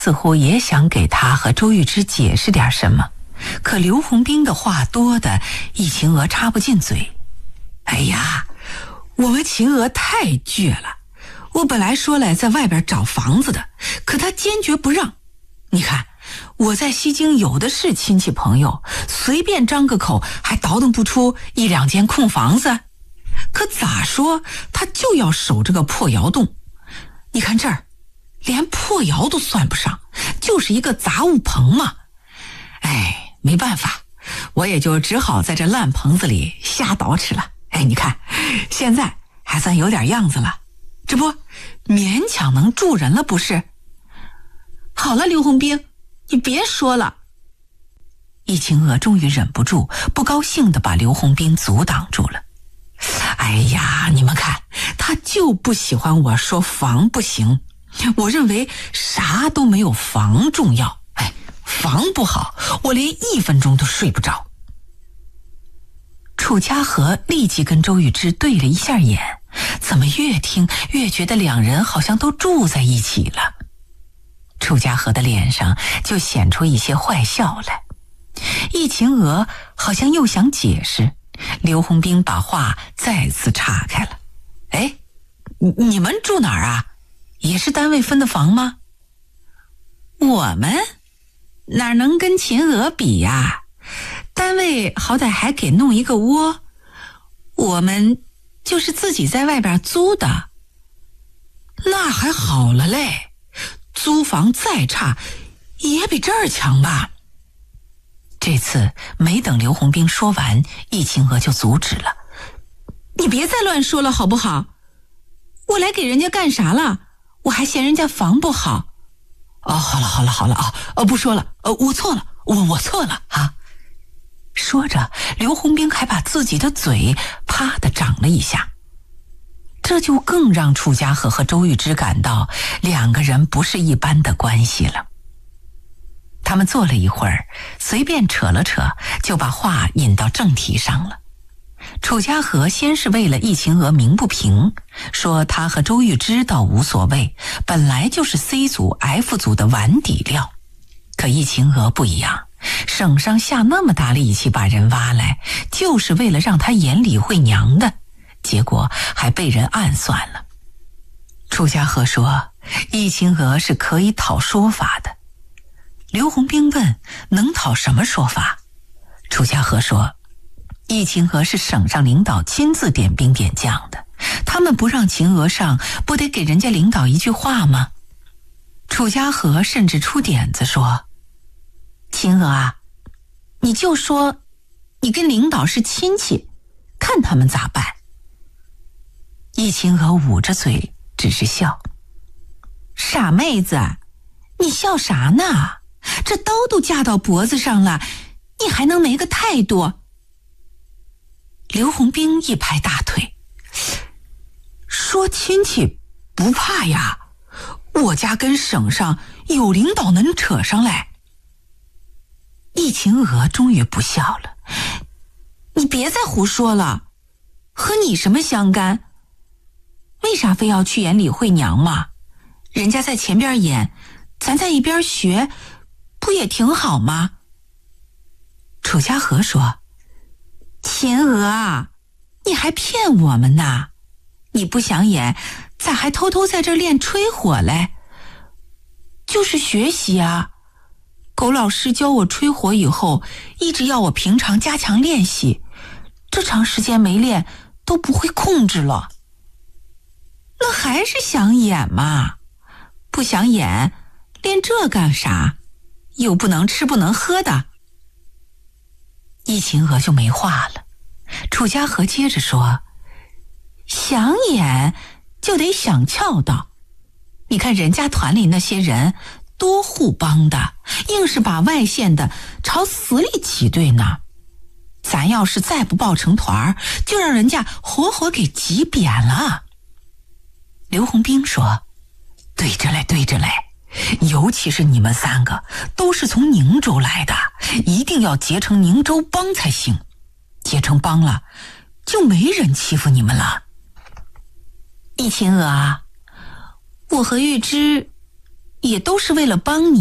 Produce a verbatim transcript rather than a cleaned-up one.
似乎也想给他和周玉芝解释点什么，可刘洪兵的话多的易秦娥插不进嘴。哎呀，我们秦娥太倔了，我本来说来在外边找房子的，可他坚决不让。你看我在西京有的是亲戚朋友，随便张个口还倒腾不出一两间空房子，可咋说他就要守这个破窑洞。你看这儿连破窑都算不上，就是一个杂物棚嘛。哎，没办法，我也就只好在这烂棚子里瞎捯饬了。哎，你看现在还算有点样子了，这不勉强能住人了不是？好了，刘洪兵，你别说了。易秦娥终于忍不住，不高兴地把刘洪兵阻挡住了。哎呀，你们看，他就不喜欢我说房不行，我认为啥都没有房重要。哎，房不好，我连一分钟都睡不着。楚家和立即跟周玉芝对了一下眼，怎么越听越觉得两人好像都住在一起了。楚家和的脸上就显出一些坏笑来。易秦娥好像又想解释，刘洪兵把话再次岔开了。哎，你们住哪儿啊？也是单位分的房吗？我们哪能跟秦娥比呀？单位好歹还给弄一个窝，我们就是自己在外边租的。那还好了嘞，租房再差也比这儿强吧。这次没等刘洪兵说完，易秦娥就阻止了。你别再乱说了好不好？我来给人家干啥了？我还嫌人家房不好。哦，好了好了好了啊，呃，不说了，呃，我错了，我我错了啊。说着，刘洪兵还把自己的嘴啪地长了一下，这就更让楚家和和周玉芝感到两个人不是一般的关系了。他们坐了一会儿，随便扯了扯，就把话引到正题上了。楚家和先是为了易秦娥鸣不平，说他和周玉芝倒无所谓，本来就是 C 组 F 组的碗底料。可易秦娥不一样，省上下那么大力气把人挖来，就是为了让他演李慧娘的，结果还被人暗算了。楚家和说易秦娥是可以讨说法的。刘洪兵问能讨什么说法？楚家和说易秦娥是省上领导亲自点兵点将的，他们不让秦娥上，不得给人家领导一句话吗？楚家和甚至出点子说，秦娥啊，你就说你跟领导是亲戚，看他们咋办。易秦娥捂着嘴只是笑。傻妹子，你笑啥呢？这刀都架到脖子上了，你还能没个态度？刘洪兵一拍大腿，说亲戚不怕呀，我家跟省上有领导能扯上来。易秦娥终于不笑了，你别再胡说了，和你什么相干？为啥非要去演李慧娘嘛？人家在前边演，咱在一边学，不也挺好吗？楚家和说，秦娥啊，你还骗我们呢？你不想演，咋还偷偷在这儿练吹火嘞？就是学习啊，狗老师教我吹火以后，一直要我平常加强练习，这长时间没练都不会控制了。那还是想演嘛，不想演练这干啥？又不能吃不能喝的。易秦娥就没话了。楚家和接着说，想演就得想俏道，你看人家团里那些人多互帮的，硬是把外线的朝死里挤兑呢。咱要是再不抱成团，就让人家活活给挤扁了。刘洪兵说，对着嘞对着嘞，尤其是你们三个都是从宁州来的，一定要结成宁州帮才行，结成帮了就没人欺负你们了。易秦娥啊，我和玉芝也都是为了帮你。